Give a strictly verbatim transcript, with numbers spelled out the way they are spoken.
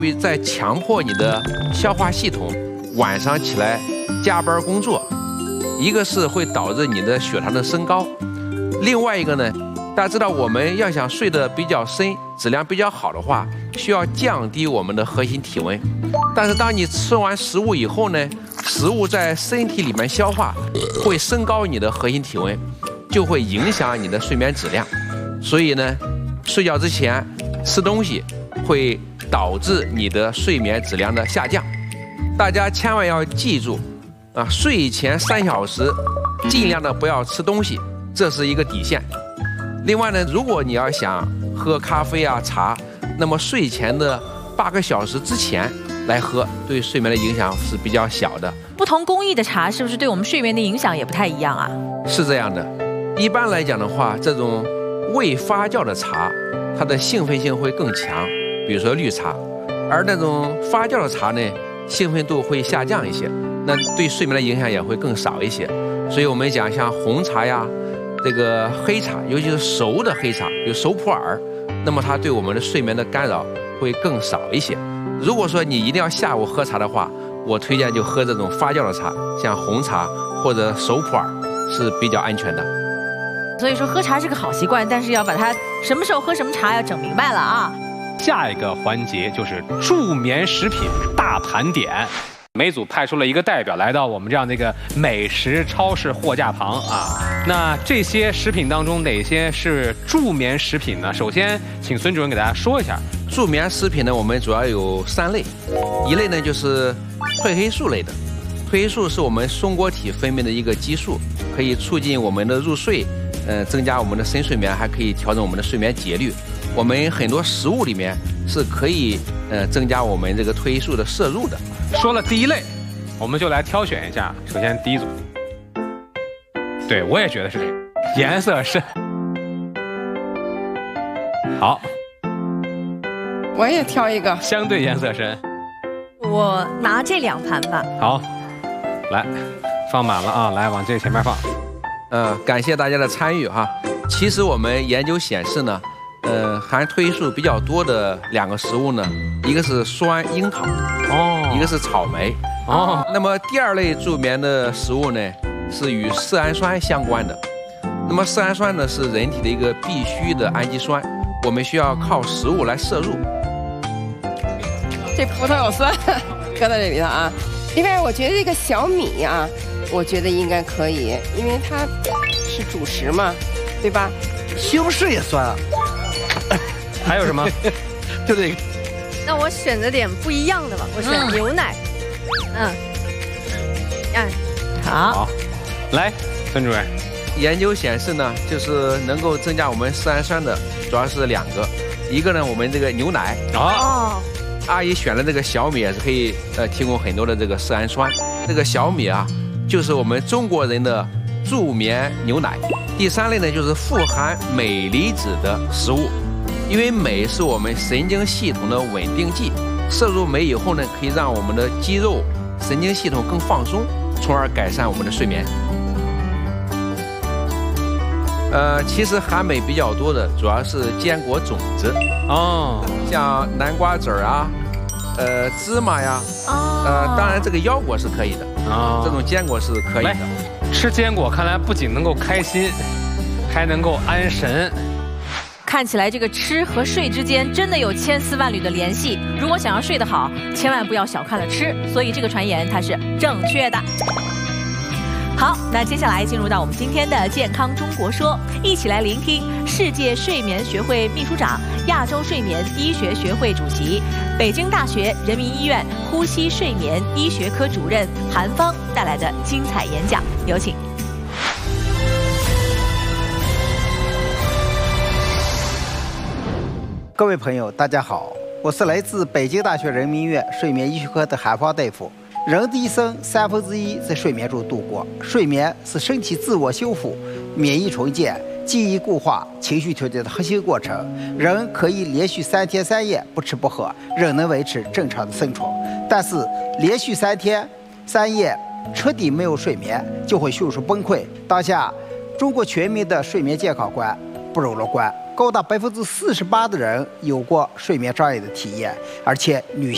会在强迫你的消化系统晚上起来加班工作，一个是会导致你的血糖的升高，另外一个呢，大家知道我们要想睡得比较深，质量比较好的话，需要降低我们的核心体温。但是当你吃完食物以后呢，食物在身体里面消化，会升高你的核心体温，就会影响你的睡眠质量。所以呢，睡觉之前吃东西会导致你的睡眠质量的下降。大家千万要记住啊，睡前三小时尽量的不要吃东西，这是一个底线。另外呢，如果你要想喝咖啡啊茶，那么睡前的八个小时之前来喝，对睡眠的影响是比较小的。 不同工艺的茶是不是对我们睡眠的影响也不太一样啊？是这样的，一般来讲的话，这种未发酵的茶，它的兴奋性会更强，比如说绿茶，而那种发酵的茶呢，兴奋度会下降一些，那对睡眠的影响也会更少一些。所以我们讲像红茶呀，这个黑茶，尤其是熟的黑茶，比如熟普洱，那么它对我们的睡眠的干扰会更少一些。如果说你一定要下午喝茶的话，我推荐就喝这种发酵的茶，像红茶或者熟普洱是比较安全的。 所以说喝茶是个好习惯，但是要把它什么时候喝什么茶要整明白了啊。 下一个环节就是助眠食品大盘点。每组派出了一个代表来到我们这样的一个美食超市货架旁啊。那这些食品当中哪些是助眠食品呢？首先，请孙主任给大家说一下。 助眠食品呢，我们主要有三类，一类呢就是褪黑素类的。褪黑素是我们松果体分泌的一个激素，可以促进我们的入睡，呃，增加我们的深睡眠，还可以调整我们的睡眠节律。我们很多食物里面是可以呃增加我们这个褪黑素的摄入的。 说了第一类，我们就来挑选一下。首先第一组，对我也觉得是这个，颜色深。好， 我也挑一个， 相对颜色深。 我拿这两盘吧。 好，来，放满了啊，来往这前面放。 呃，感谢大家的参与哈。其实我们研究显示呢，呃，含褪黑素比较多的两个食物呢，一个是酸樱桃，哦，一个是草莓，哦。那么第二类助眠的食物呢，是与色氨酸相关的。那么色氨酸呢，是人体的一个必需的氨基酸，我们需要靠食物来摄入。 这葡萄有酸，搁在这里头啊。另外，我觉得这个小米啊，我觉得应该可以，因为它是主食嘛，对吧？ 西红柿也酸啊。 还有什么？ 就这个。 那我选择点不一样的吧，我选牛奶。嗯。哎， 好。 好，来，孙主任。 研究显示呢，就是能够增加我们色氨酸的，主要是两个，一个呢，我们这个牛奶。哦。阿姨选的这个小米也是可以呃提供很多的这个色氨酸。这个小米啊，就是我们中国人的助眠牛奶。第三类呢，就是富含镁离子的食物，因为镁是我们神经系统的稳定剂，摄入镁以后呢，可以让我们的肌肉、神经系统更放松，从而改善我们的睡眠。呃，其实含镁比较多的主要是坚果种子哦，像南瓜籽儿啊，呃，芝麻呀，哦，呃，当然这个腰果是可以的啊，哦，这种坚果是可以的。 吃坚果看来不仅能够开心，还能够安神。 看起来这个吃和睡之间真的有千丝万缕的联系。如果想要睡得好，千万不要小看了吃。所以这个传言它是正确的。好，那接下来进入到我们今天的健康中国说，一起来聆听世界睡眠学会秘书长、亚洲睡眠医学学会主席、北京大学人民医院呼吸睡眠医学科主任韩芳带来的精彩演讲，有请。 各位朋友，大家好，我是来自北京大学人民医院睡眠医学科的韩芳大夫。人的一生三分之一在睡眠中度过，睡眠是身体自我修复、免疫重建、记忆固化、情绪调节的核心过程。人可以连续三天三夜不吃不喝，仍能维持正常的生存。但是连续三天三夜彻底没有睡眠，就会迅速崩溃。当下中国全民的睡眠健康观不容乐观，高达百分之四十八的人有过睡眠障碍的体验，而且女性